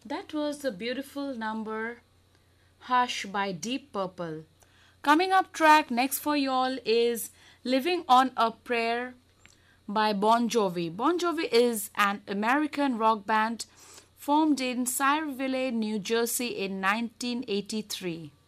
That was a beautiful number, Hush by Deep Purple. Coming up track next for y'all is Living on a Prayer by Bon Jovi. Bon Jovi is an American rock band formed in Sayreville, New Jersey in 1983.